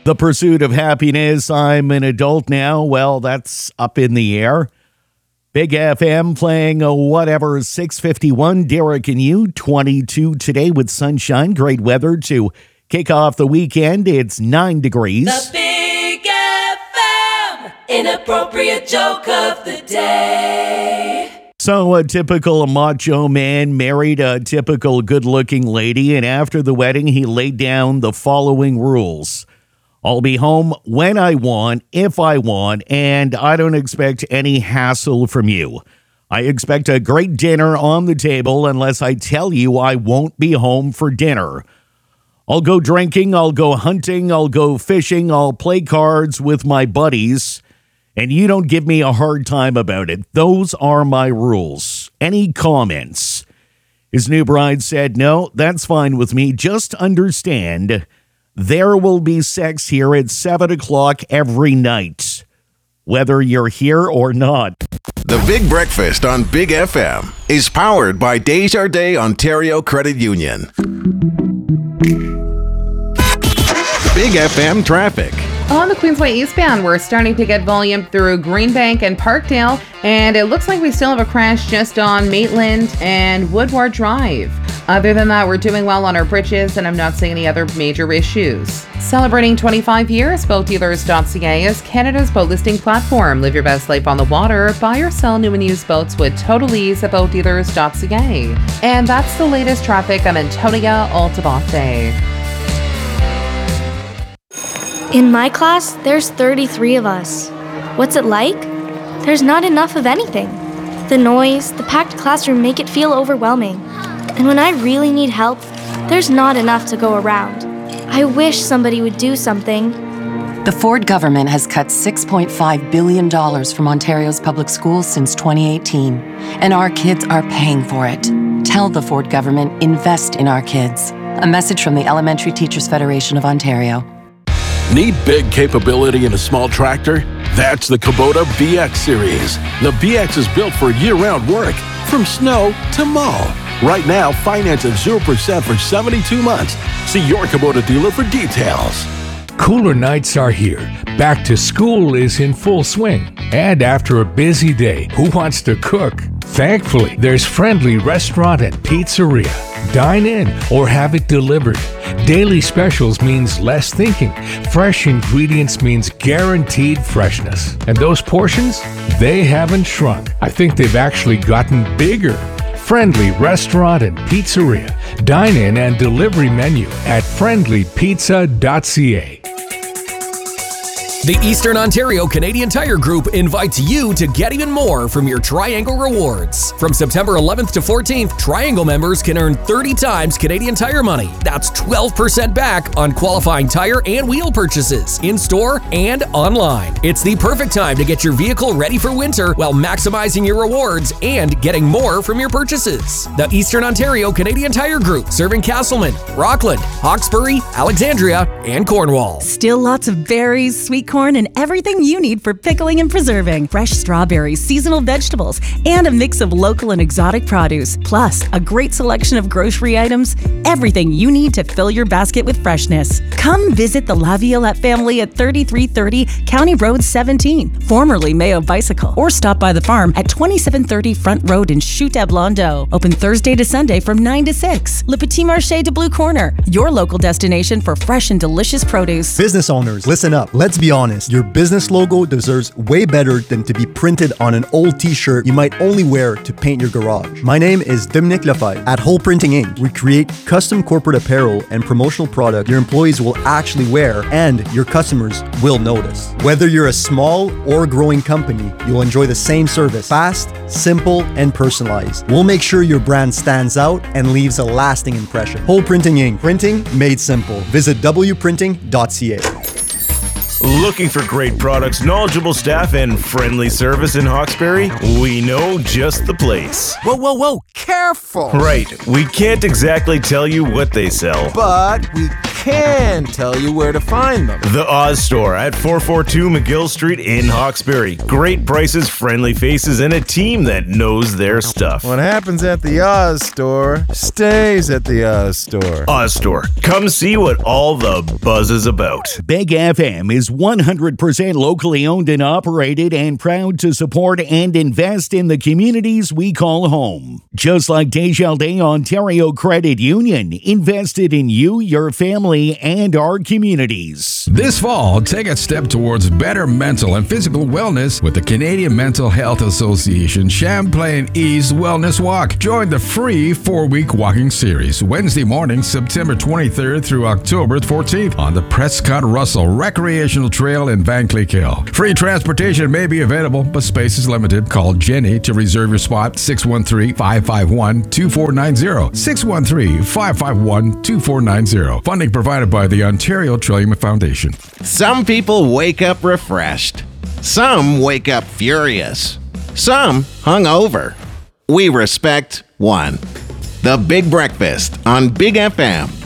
The pursuit of happiness. I'm an adult now. Well, that's up in the air. Big FM playing whatever, 6:51. Derek and you, 22 today with sunshine. Great weather to kick off the weekend. It's 9 degrees. The Big FM inappropriate joke of the day. So a typical macho man married a typical good-looking lady, and after the wedding, he laid down the following rules. I'll be home when I want, if I want, and I don't expect any hassle from you. I expect a great dinner on the table unless I tell you I won't be home for dinner. I'll go drinking, I'll go hunting, I'll go fishing, I'll play cards with my buddies, and you don't give me a hard time about it. Those are my rules. Any comments? His new bride said, no, that's fine with me. Just understand, there will be sex here at 7 o'clock every night, whether you're here or not. The Big Breakfast on Big FM is powered by Desjardins Ontario Credit Union. Big FM traffic. On the Queensway eastbound, we're starting to get volume through Greenbank and Parkdale, and it looks like we still have a crash just on Maitland and Woodward Drive. Other than that, we're doing well on our bridges, and I'm not seeing any other major issues. Celebrating 25 years, BoatDealers.ca is Canada's boat listing platform. Live your best life on the water. Buy or sell new and used boats with total ease at BoatDealers.ca. And that's the latest traffic. I'm Antonia Altabate. In my class, there's 33 of us. What's it like? There's not enough of anything. The noise, the packed classroom make it feel overwhelming. And when I really need help, there's not enough to go around. I wish somebody would do something. The Ford government has cut $6.5 billion from Ontario's public schools since 2018, and our kids are paying for it. Tell the Ford government, invest in our kids. A message from the Elementary Teachers Federation of Ontario. Need big capability in a small tractor? That's the Kubota BX series. The BX is built for year-round work, from snow to mow. Right now, finance at 0% for 72 months. See your Kubota dealer for details. Cooler nights are here. Back to school is in full swing. And after a busy day, who wants to cook? Thankfully, there's Friendly Restaurant and Pizzeria. Dine in or have it delivered. Daily specials means less thinking. Fresh ingredients means guaranteed freshness. And those portions, they haven't shrunk. I think they've actually gotten bigger. Friendly Restaurant and Pizzeria. Dine in and delivery menu at friendlypizza.ca. The Eastern Ontario Canadian Tire Group invites you to get even more from your Triangle Rewards. From September 11th to 14th, Triangle members can earn 30 times Canadian Tire money. That's 12% back on qualifying tire and wheel purchases, in-store and online. It's the perfect time to get your vehicle ready for winter while maximizing your rewards and getting more from your purchases. The Eastern Ontario Canadian Tire Group, serving Castleman, Rockland, Hawkesbury, Alexandria, and Cornwall. Still lots of berries, sweet corn, and everything you need for pickling and preserving. Fresh strawberries, seasonal vegetables, and a mix of local and exotic produce. Plus, a great selection of grocery items. Everything you need to fill your basket with freshness. Come visit the La Violette family at 3330 County Road 17, formerly Mayo Bicycle, or stop by the farm at 2730 Front Road in Chute-Blondeau. Open Thursday to Sunday from 9 to 6. Le Petit Marché de Blue Corner, your local destination for fresh and delicious produce. Business owners, listen up. Let's be honest. Your business logo deserves way better than to be printed on an old t-shirt you might only wear to paint your garage. My name is Dominic Lefebvre. At Whole Printing Inc., we create custom corporate apparel and promotional product your employees will actually wear and your customers will notice. Whether you're a small or growing company, you'll enjoy the same service. Fast, simple, and personalized. We'll make sure your brand stands out and leaves a lasting impression. Whole Printing Inc. Printing made simple. Visit wprinting.ca. Looking for great products, knowledgeable staff, and friendly service in Hawkesbury? We know just the place. Whoa, careful! Right, we can't exactly tell you what they sell. But we can tell you where to find them. The Oz Store at 442 McGill Street in Hawkesbury. Great prices, friendly faces, and a team that knows their stuff. What happens at the Oz Store stays at the Oz Store. Oz Store. Come see what all the buzz is about. Big FM is 100% locally owned and operated and proud to support and invest in the communities we call home. Just like Desjardins Ontario Credit Union, invested in you, your family, and our communities. This fall, take a step towards better mental and physical wellness with the Canadian Mental Health Association Champlain East Wellness Walk. Join the free 4-week walking series, Wednesday morning, September 23rd through October 14th on the Prescott Russell Recreational Trail in Van Cleek Hill. Free transportation may be available, but space is limited. Call Jenny to reserve your spot, 613-551-2490. 613-551-2490. Funding provided by the Ontario Trillium Foundation. Some people wake up refreshed. Some wake up furious. Some hungover. We respect one. The Big Breakfast on Big FM